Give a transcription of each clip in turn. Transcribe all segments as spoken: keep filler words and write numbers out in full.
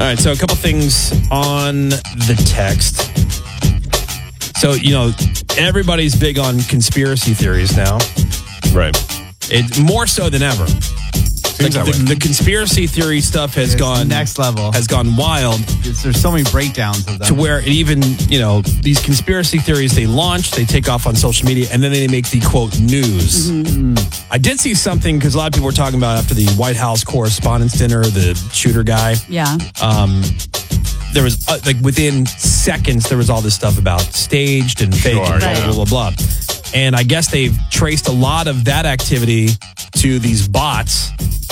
right, so a couple things on the text. So, you know, everybody's big on conspiracy theories now. Right. It, more so than ever. Like the, the conspiracy theory stuff has It's gone next level. Has gone wild. It's, there's so many breakdowns of them. To where it even, you know, these conspiracy theories, they launch, they take off on social media, and then they make the, quote, news. Mm-hmm. I did see something, because a lot of people were talking about after the White House Correspondents' Dinner, the shooter guy. Yeah. Um, there was, uh, like, within seconds, there was all this stuff about staged and fake Sure, and blah, yeah. blah, blah, blah. And I guess they've traced a lot of that activity to these bots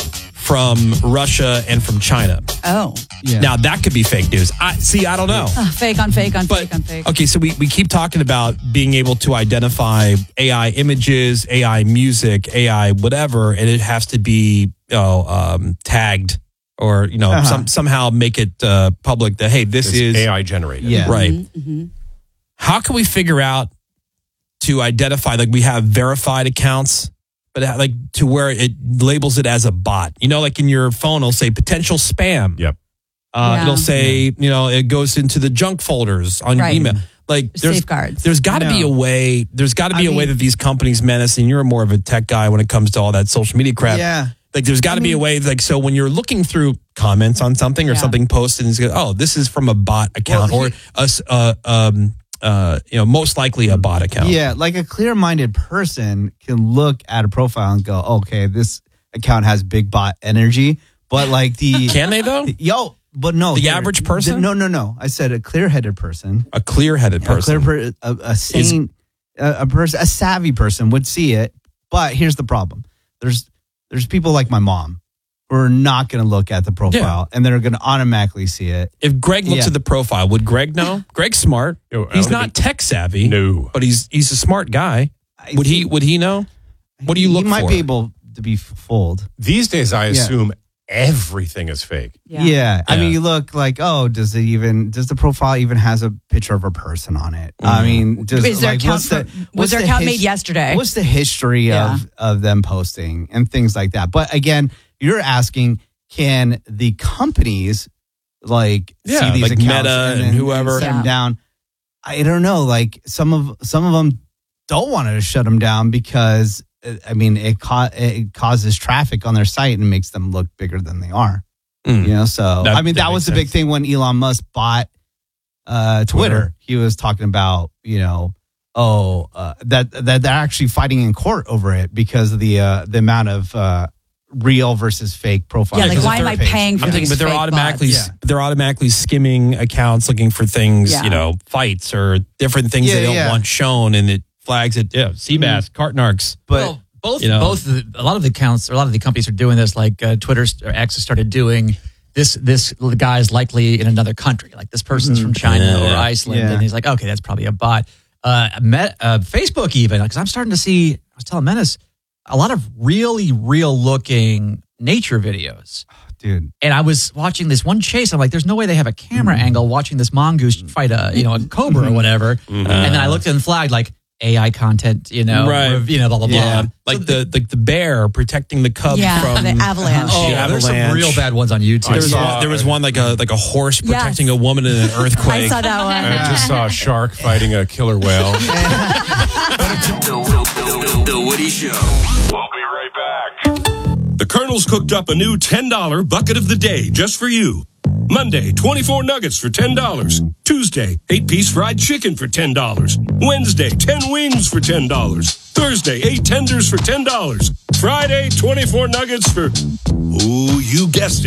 from Russia and from China. Oh. Yeah. Now, that could be fake news. I See, I don't know. Uh, fake on fake on But, fake on fake. okay, so we, we keep talking about being able to identify A I images, A I music, A I whatever, and it has to be you know, um, tagged or you know Uh-huh. some, somehow make it uh, public that, hey, this It's is A I generated. Yeah. right. Mm-hmm. How can we figure out to identify, like we have verified accounts, but like to where it labels it as a bot? You know, like in your phone, it'll say potential spam. Yep. Uh, Yeah. It'll say, you know, it goes into the junk folders on Right. your email. Like there's Safeguards. There's got to be a No. way. There's got to be I a way mean- that these companies menace. And you're more of a tech guy when it comes to all that social media crap. Yeah. Like there's got to be a way. Like so, when you're looking through comments on something or Yeah. something posted, and it's go, oh, this is from a bot account Well, or a s- uh, um uh you know most likely a bot account. Yeah, like a clear-minded person can look at a profile and go, okay, this account has big bot energy. But like the Can they though? yo, but no, The here- average person? the- no, no, no. I said a clear-headed person, A clear-headed a clear, person. per, a, a sane, a, a person, a savvy person would see it. But here's the problem: there's there's people like my mom who are not going to look at the profile and they're going to automatically see it. If Greg looks Yeah. at the profile, would Greg know? Greg's smart. Yo, I He's don't not think- tech savvy. No. but he's he's a smart guy. I Would he? think Would he know? What do you look He might for? be able to be fooled. These days, I Yeah. assume everything is fake. Yeah. I Yeah. mean, you look like, oh, does it even, does the profile even has a picture of a person on it? I mean, does, Is their like, account what's the, from- was what's their the account his- made yesterday? What's the history Yeah. of, of them posting and things like that? But again, you're asking, can the companies like Yeah, see these like accounts Meta and then whoever. shut them Yeah. down? I don't know. Like some of, some of them don't want to shut them down because uh, I mean, it, ca- it causes traffic on their site and makes them look bigger than they are. Mm. You know, so That- I mean, that that, was makes the big sense. thing when Elon Musk bought uh, Twitter. Twitter. He was talking about, you know, oh, uh, that that they're actually fighting in court over it because of the uh, the amount of uh, real versus fake profiles. Yeah, like because why of am I their paying for I'm thinking, these but they're fake automatically bots? Yeah. they're automatically skimming accounts looking for things, Yeah. you know, fights or different things Yeah, they don't yeah. want shown, and it flags it. Yeah, Seabass, Cartnarks. But well, both you know. both the, a lot of the accounts, or a lot of the companies are doing this. Like uh, Twitter or X has started doing this. This guy is likely in another country. Like this person's from China Yeah. or Iceland, Yeah. and he's like, okay, that's probably a bot. Uh, Met, uh, Facebook even, because I'm starting to see. I was telling Menace a lot of really real looking nature videos. dude, And I was watching this one chase. I'm like, there's no way they have a camera Mm-hmm. angle watching this mongoose fight a, you know, a cobra or whatever. And then I looked and flagged like A I content, you know, Right. rev- you know, blah blah Yeah, blah. like the like the bear protecting the cub Yeah, from the avalanche. Oh, the there's some avalanche. real bad ones on YouTube. I There was, saw- one, there was one like a like a horse Yes. protecting a woman in an earthquake. I saw that one. I just saw a shark fighting a killer whale. The, the Woody Show. We'll be right back. The Colonel's cooked up a new ten dollar bucket of the day just for you. Monday, twenty-four nuggets for ten dollars. Tuesday, eight-piece fried chicken for ten dollars. Wednesday, ten wings for ten dollars. Thursday, eight tenders for ten dollars. Friday, twenty-four nuggets for, ooh, you guessed it.